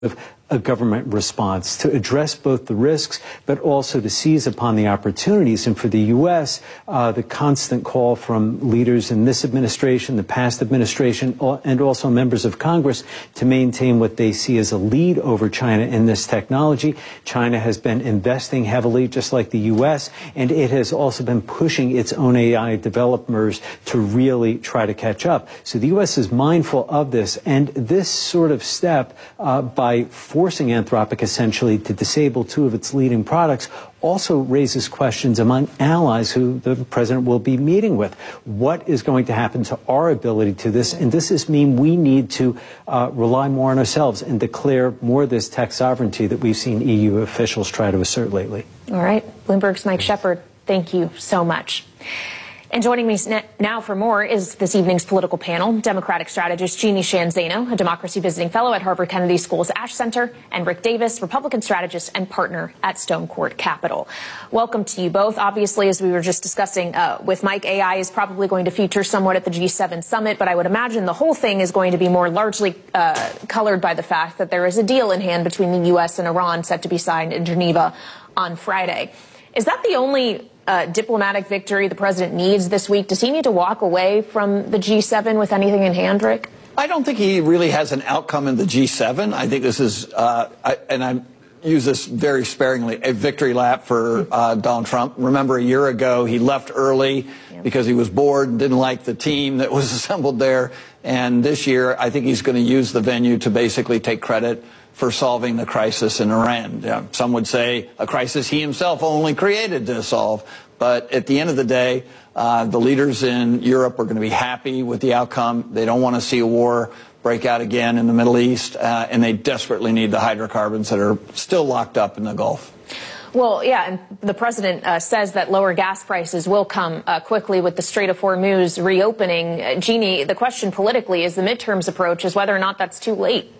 a government response to address both the risks, but also to seize upon the opportunities. And for the U.S., the constant call from leaders in this administration, the past administration, and also members of Congress to maintain what they see as a lead over China in this technology. China has been investing heavily, just like the U.S., and it has also been pushing its own AI developers to really try to catch up. So the U.S. is mindful of this, and this sort of step by forcing Anthropic essentially to disable two of its leading products also raises questions among allies who the president will be meeting with. What is going to happen to our ability to this? And does this mean we need to rely more on ourselves and declare more of this tech sovereignty that we've seen EU officials try to assert lately? All right. Bloomberg's Mike Shepard, thank you so much. And joining me now for more is this evening's political panel, Democratic strategist Jeannie Sheehan Zaino, a democracy visiting fellow at Harvard Kennedy School's Ash Center, and Rick Davis, Republican strategist and partner at Stone Court Capital. Welcome to you both. Obviously, as we were just discussing with Mike, AI is probably going to feature somewhat at the G7 summit, but I would imagine the whole thing is going to be more largely colored by the fact that there is a deal in hand between the U.S. and Iran set to be signed in Geneva on Friday. Is that the only diplomatic victory the president needs this week? Does he need to walk away from the G7 with anything in hand, Rick? I don't think he really has an outcome in the G7. I think this is, and I use this very sparingly, a victory lap for Donald Trump. Remember, a year ago, he left early because he was bored and didn't like the team that was assembled there. And this year, I think he's going to use the venue to basically take credit for solving the crisis in Iran. Some would say a crisis he himself only created to solve. But at the end of the day, the leaders in Europe are going to be happy with the outcome. They don't want to see a war break out again in the Middle East, and they desperately need the hydrocarbons that are still locked up in the Gulf. Well, yeah, and the president says that lower gas prices will come quickly with the Strait of Hormuz reopening. Jeannie, the question politically is the midterms approach is whether or not that's too late.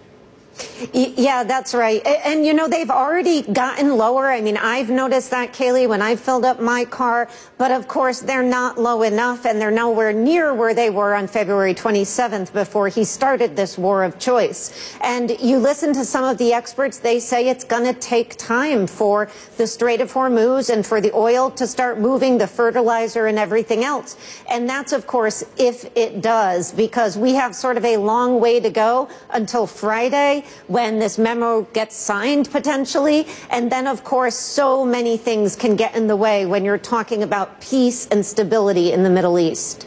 Yeah, that's right. And, you know, they've already gotten lower. I mean, I've noticed that, Kayleigh, when I filled up my car. But, of course, they're not low enough, and they're nowhere near where they were on February 27th before he started this war of choice. And you listen to some of the experts, they say it's going to take time for the Strait of Hormuz and for the oil to start moving, the fertilizer and everything else. And that's, of course, if it does, because we have sort of a long way to go until Friday, when this memo gets signed potentially. And then, of course, so many things can get in the way when you're talking about peace and stability in the Middle East.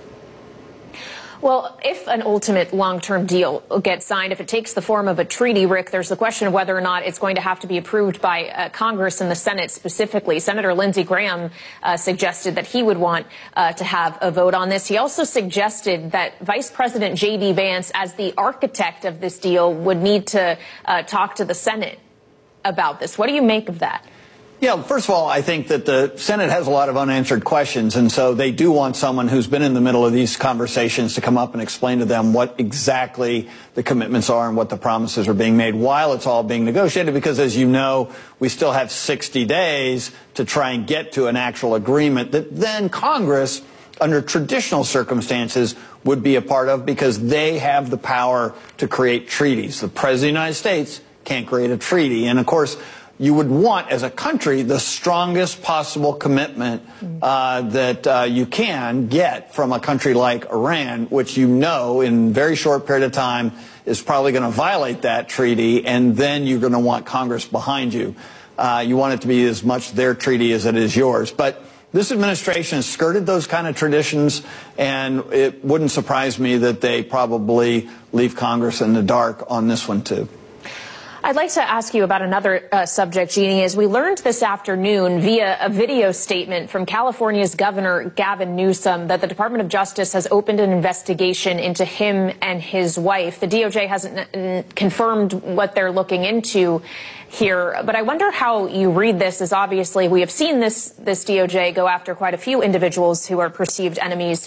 Well, if an ultimate long-term deal gets signed, if it takes the form of a treaty, Rick, there's the question of whether or not it's going to have to be approved by Congress and the Senate specifically. Senator Lindsey Graham suggested that he would want to have a vote on this. He also suggested that Vice President J.D. Vance, as the architect of this deal, would need to talk to the Senate about this. What do you make of that? Yeah, first of all, I think that the Senate has a lot of unanswered questions, and so they do want someone who's been in the middle of these conversations to come up and explain to them what exactly the commitments are and what the promises are being made while it's all being negotiated, because, as you know, we still have 60 days to try and get to an actual agreement that then Congress, under traditional circumstances, would be a part of, because they have the power to create treaties. The President of the United States can't create a treaty, and, of course, you would want, as a country, the strongest possible commitment that you can get from a country like Iran, which you know in a very short period of time is probably going to violate that treaty, and then you're going to want Congress behind you. You want it to be as much their treaty as it is yours. But this administration has skirted those kind of traditions, and it wouldn't surprise me that they probably leave Congress in the dark on this one, too. I'd like to ask you about another subject, Jeannie. As we learned this afternoon via a video statement from California's Governor Gavin Newsom that the Department of Justice has opened an investigation into him and his wife. The DOJ hasn't confirmed what they're looking into here, but I wonder how you read this, as obviously we have seen this DOJ go after quite a few individuals who are perceived enemies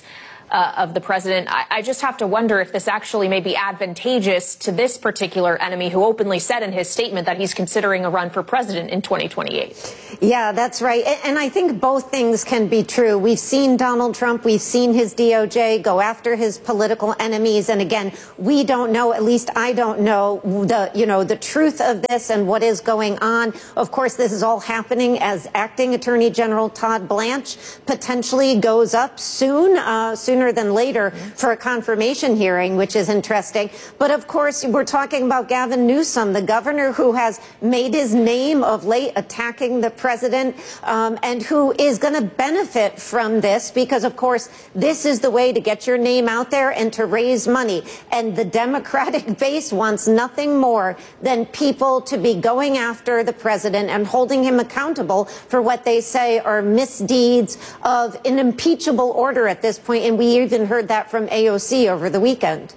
of the president. I just have to wonder if this actually may be advantageous to this particular enemy who openly said in his statement that he's considering a run for president in 2028. Yeah, that's right. And I think both things can be true. We've seen Donald Trump, we've seen his DOJ go after his political enemies. And again, we don't know, at least I don't know the truth of this and what is going on. Of course, this is all happening as Acting Attorney General Todd Blanche potentially goes up sooner than later for a confirmation hearing, which is interesting. But of course, we're talking about Gavin Newsom, the governor who has made his name of late attacking the president, and who is going to benefit from this because, of course, this is the way to get your name out there and to raise money. And the Democratic base wants nothing more than people to be going after the president and holding him accountable for what they say are misdeeds of an impeachable order at this point. And we even heard that from AOC over the weekend.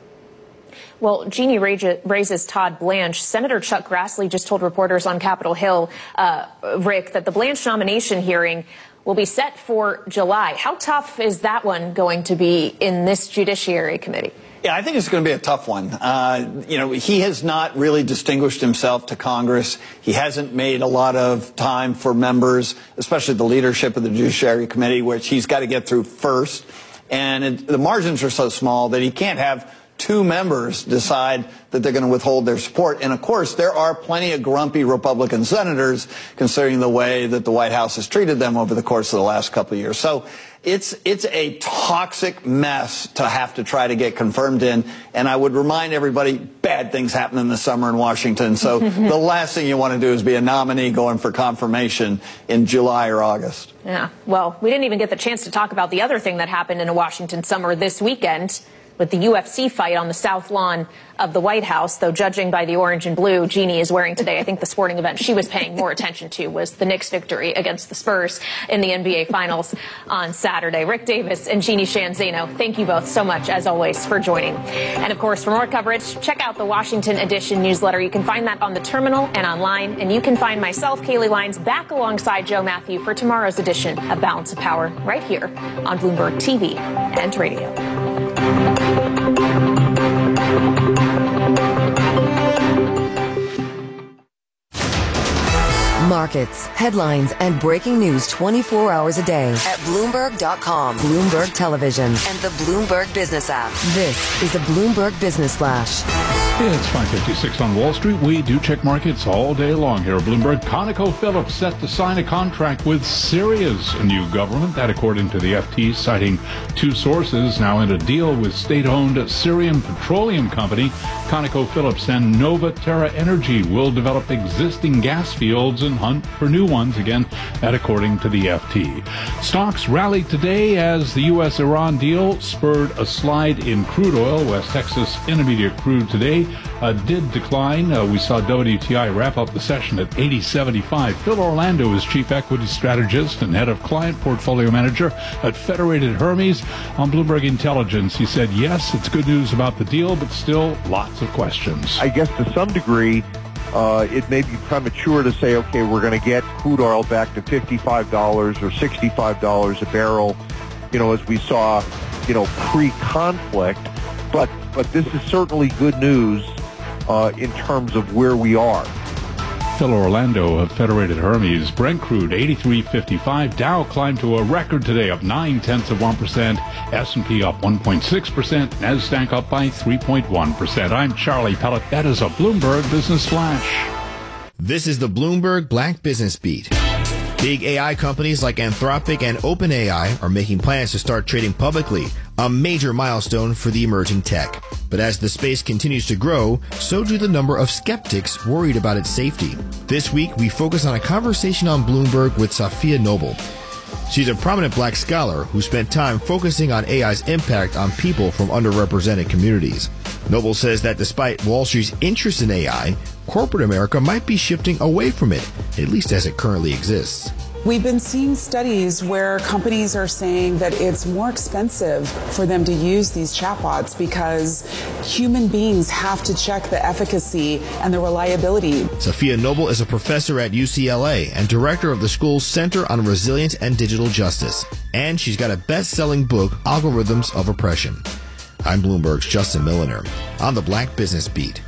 Well, Jeannie raises Todd Blanche. Senator Chuck Grassley just told reporters on Capitol Hill, Rick, that the Blanche nomination hearing will be set for July. How tough is that one going to be in this Judiciary Committee? Yeah, I think it's going to be a tough one. He has not really distinguished himself to Congress. He hasn't made a lot of time for members, especially the leadership of the Judiciary Committee, which he's got to get through first. And the margins are so small that he can't have two members decide that they're going to withhold their support. And, of course, there are plenty of grumpy Republican senators, considering the way that the White House has treated them over the course of the last couple of years. So it's a toxic mess to have to try to get confirmed in. And I would remind everybody, bad things happen in the summer in Washington. So the last thing you want to do is be a nominee going for confirmation in July or August. Yeah, well, we didn't even get the chance to talk about the other thing that happened in a Washington summer this weekend with the UFC fight on the South Lawn of the White House, though judging by the orange and blue Jeannie is wearing today, I think the sporting event she was paying more attention to was the Knicks' victory against the Spurs in the NBA Finals on Saturday. Rick Davis and Jeannie Sheehan Zaino, thank you both so much, as always, for joining. And, of course, for more coverage, check out the Washington Edition newsletter. You can find that on the terminal and online. And you can find myself, Kaylee Lyons, back alongside Joe Matthew for tomorrow's edition of Balance of Power right here on Bloomberg TV and radio. Markets, headlines, and breaking news 24 hours a day at Bloomberg.com, Bloomberg Television, and the Bloomberg Business app. This is a Bloomberg Business Flash. It's 5:56 on Wall Street. We do check markets all day long here at Bloomberg. ConocoPhillips set to sign a contract with Syria's new government. That, according to the FT, citing two sources, now in a deal with state-owned Syrian petroleum company. ConocoPhillips and Nova Terra Energy will develop existing gas fields and hunt for new ones. Again, that according to the FT. Stocks rallied today as the U.S.-Iran deal spurred a slide in crude oil. West Texas Intermediate crude today did decline. We saw WTI wrap up the session at 80.75. Phil Orlando is chief equity strategist and head of client portfolio manager at Federated Hermes. On Bloomberg Intelligence, he said, yes, it's good news about the deal, but still lots of questions. I guess to some degree, it may be premature to say, okay, we're going to get crude oil back to $55 or $65 a barrel, as we saw, pre-conflict. But this is certainly good news in terms of where we are. Phil Orlando of Federated Hermes. Brent crude 83.55. Dow climbed to a record today, up 0.9%. S&P up 1.6%. Nasdaq up by 3.1%. I'm Charlie Pellet. That is a Bloomberg Business Flash. This is the Bloomberg Black Business Beat. Big AI companies like Anthropic and OpenAI are making plans to start trading publicly, a major milestone for the emerging tech. But as the space continues to grow, so do the number of skeptics worried about its safety. This week, we focus on a conversation on Bloomberg with Safiya Noble. She's a prominent black scholar who spent time focusing on AI's impact on people from underrepresented communities. Noble says that despite Wall Street's interest in AI, corporate America might be shifting away from it, at least as it currently exists. We've been seeing studies where companies are saying that it's more expensive for them to use these chatbots because human beings have to check the efficacy and the reliability. Sophia Noble is a professor at UCLA and director of the school's Center on Resilience and Digital Justice. And she's got a best-selling book, Algorithms of Oppression. I'm Bloomberg's Justin Milliner on the Black Business Beat.